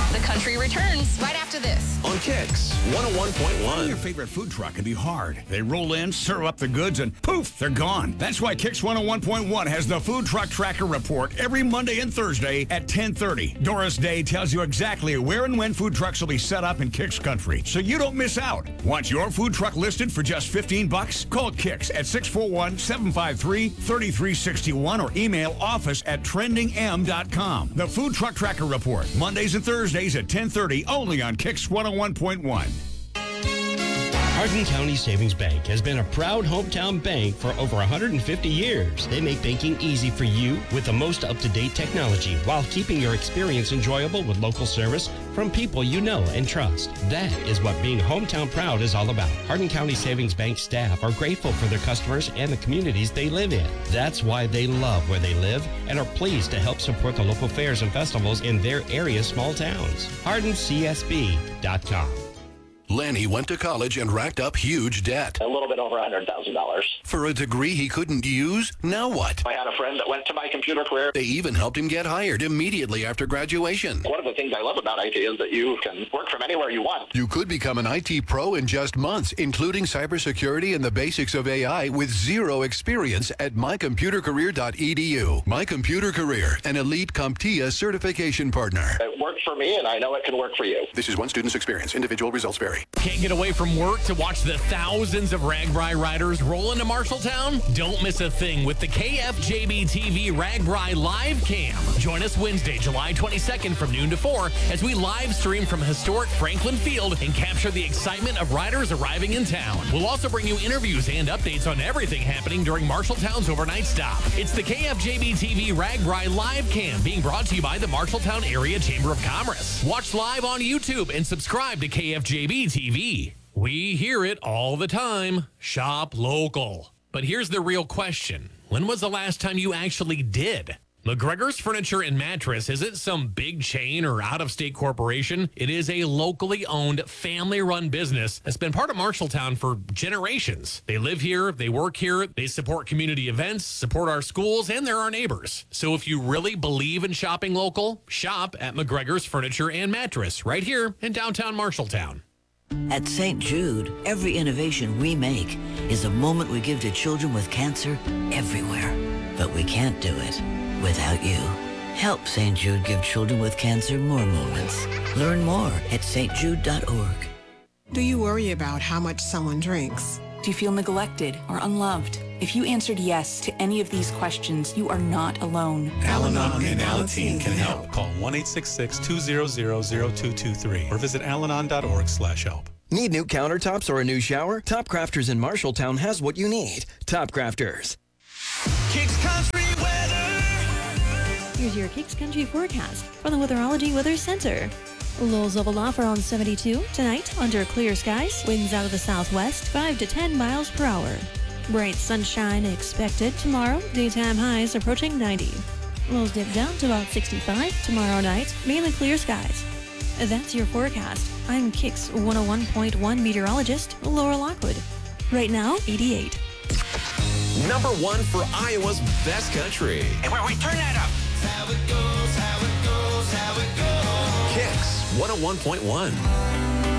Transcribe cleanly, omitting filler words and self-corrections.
The Country returns right after this. On Kicks Finding 101.1. your favorite food truck can be hard. They roll in, serve up the goods, and poof, they're gone. That's why Kicks 101.1 has the Food Truck Tracker Report every Monday and Thursday at 10:30. Doris Day tells you exactly where and when food trucks will be set up in Kicks country, so you don't miss out. Want your food truck listed for just $15? Call Kicks at 641-753-3361 or email office@trendingm.com. The Food Truck Tracker Report, Mondays and Thursdays at 10:30, only on Kicks 101.1. Hardin County Savings Bank has been a proud hometown bank for over 150 years. They make banking easy for you with the most up-to-date technology while keeping your experience enjoyable with local service from people you know and trust. That is what being hometown proud is all about. Hardin County Savings Bank staff are grateful for their customers and the communities they live in. That's why they love where they live and are pleased to help support the local fairs and festivals in their area's small towns. HardinCSB.com. Lanny went to college and racked up huge debt. A little bit over $100,000. For a degree he couldn't use? Now what? I had a friend that went to my computer career. They even helped him get hired immediately after graduation. One of the things I love about IT is that you can work from anywhere you want. You could become an IT pro in just months, including cybersecurity and the basics of AI with zero experience at mycomputercareer.edu. My Computer Career, an elite CompTIA certification partner. It worked for me, and I know it can work for you. This is one student's experience. Individual results vary. Can't get away from work to watch the thousands of RAGBRAI riders roll into Marshalltown? Don't miss a thing with the KFJB TV RAGBRAI Live Cam. Join us Wednesday, July 22nd from noon to 4 as we live stream from historic Franklin Field and capture the excitement of riders arriving in town. We'll also bring you interviews and updates on everything happening during Marshalltown's overnight stop. It's the KFJB TV RAGBRAI Live Cam being brought to you by the Marshalltown Area Chamber of Commerce. Watch live on YouTube and subscribe to KFJB TV. We hear it all the time. Shop local. But here's the real question. When was the last time you actually did? McGregor's Furniture and Mattress isn't some big chain or out-of-state corporation. It is a locally owned, family-run business that's been part of Marshalltown for generations. They live here, they work here, they support community events, support our schools, and they're our neighbors. So if you really believe in shopping local, shop at McGregor's Furniture and Mattress right here in downtown Marshalltown. At St. Jude, every innovation we make is a moment we give to children with cancer everywhere. But we can't do it without you. Help St. Jude give children with cancer more moments. Learn more at stjude.org. Do you worry about how much someone drinks? Do you feel neglected or unloved? If you answered yes to any of these questions, you are not alone. Al-Anon and Alateen can help. Call 1-866-200-0223 or visit alanon.org/help. Need new countertops or a new shower? Top Crafters in Marshalltown has what you need. Top Crafters. Kicks Country weather. Here's your Kicks Country forecast from the Weatherology Weather Center. Lows level off around 72. Tonight, under clear skies, winds out of the southwest, 5 to 10 miles per hour. Bright sunshine expected tomorrow. Daytime highs approaching 90. Lows dip down to about 65 tomorrow night. Mainly clear skies. That's your forecast. I'm Kicks 101.1 meteorologist Laura Lockwood. Right now, 88. Number one for Iowa's best country. And where we turn that up. How it goes, how it goes, how it goes. Kicks 101.1.